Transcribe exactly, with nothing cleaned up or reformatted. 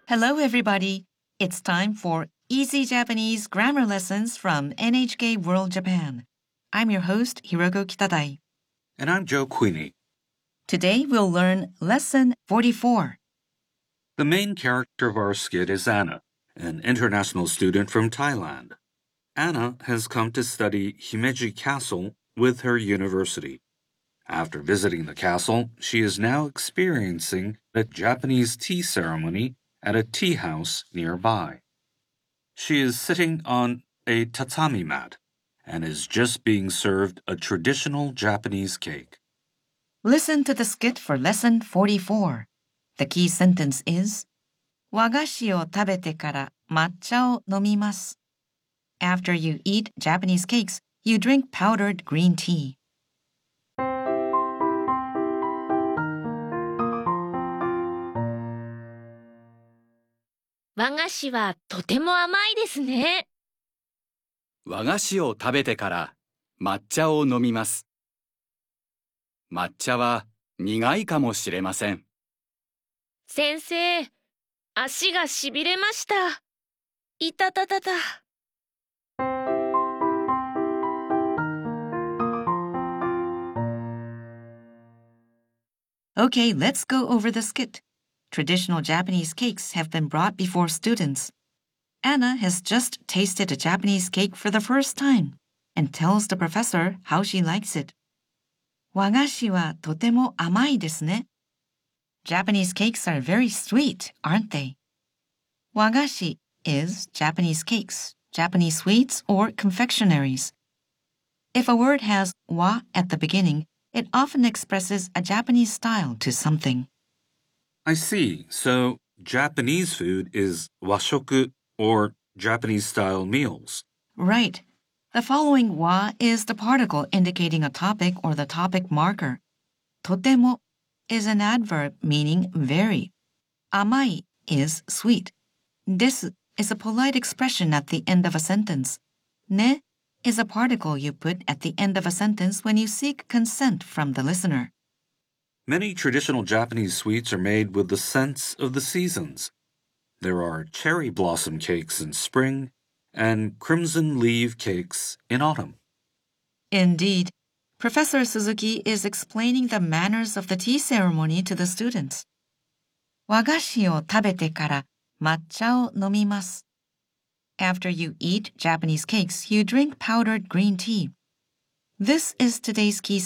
Hello, everybody. It's time for Easy Japanese Grammar Lessons from N H K World Japan. I'm your host, Hiroko Kitadai. And I'm Joe Queenie. Today we'll learn Lesson forty-four. The main character of our skit is Anna, an international student from Thailand. Anna has come to study Himeji Castle with her university. After visiting the castle, she is now experiencing a Japanese tea ceremony at a tea house nearby. She is sitting on a tatami mat and is just being served a traditional Japanese cake. Listen to the skit for Lesson forty-four. The key sentence is 和菓子を食べてから抹茶を飲みます. After you eat Japanese cakes, you drink powdered green tea. 和菓子はとても甘いですね。 和菓子を食べてから抹茶を飲みます。抹茶は苦いかもしれません。 先生、足がしびれました。いたたたた。 Okay, let's go over the skit. Traditional Japanese cakes have been brought before students. Anna has just tasted a Japanese cake for the first time and tells the professor how she likes it. 和菓子はとても甘いですね. Japanese cakes are very sweet, aren't they? 和菓子 is Japanese cakes, Japanese sweets, or confectionaries. If a word has wa at the beginning, it often expresses a Japanese style to something. I see. So Japanese food is washoku, or Japanese-style meals. Right. The following wa is the particle indicating a topic or the topic marker. Totemo is an adverb meaning very. Amai is sweet. Desu is a polite expression at the end of a sentence. Ne is a particle you put at the end of a sentence when you seek consent from the listener. Many traditional Japanese sweets are made with the scents of the seasons. There are cherry blossom cakes in spring and crimson leaf cakes in autumn. Indeed, Professor Suzuki is explaining the manners of the tea ceremony to the students. 和菓子を食べてから抹茶を飲みます. After you eat Japanese cakes, you drink powdered green tea. This is today's key